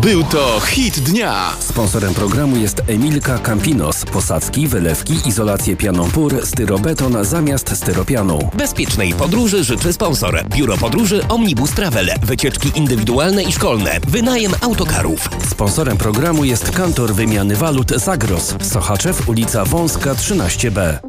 Był to hit dnia. Sponsorem programu jest Emilka Campinos. Posadzki, wylewki, izolację pianą PUR, styrobeton zamiast styropianu. Bezpiecznej podróży życzy sponsor. Biuro Podróży Omnibus Travel. Wycieczki indywidualne i szkolne. Wynajem autokarów. Sponsorem programu jest Kantor Wymiany Walut Zagros. Sochaczew, ulica Wąska 13B.